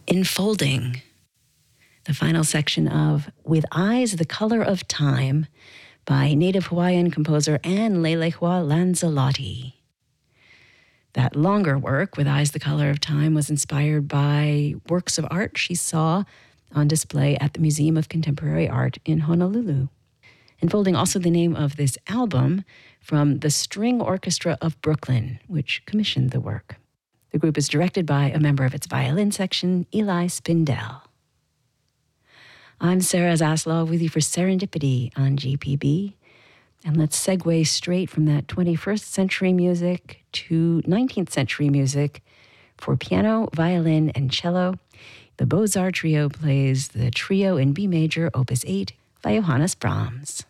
Enfolding, the final section of With Eyes the Color of Time by native Hawaiian composer Anne Lelehua Lanzalotti. That longer work, With Eyes the Color of Time, was inspired by works of art she saw on display at the Museum of Contemporary Art in Honolulu. Enfolding, also the name of this album from the String Orchestra of Brooklyn, which commissioned the work. The group is directed by a member of its violin section, Eli Spindell. I'm Sarah Zaslav with you for Serendipity on GPB. And let's segue straight from that 21st century music to 19th century music for piano, violin, and cello. The Beaux-Arts Trio plays the Trio in B major, Opus 8, by Johannes Brahms.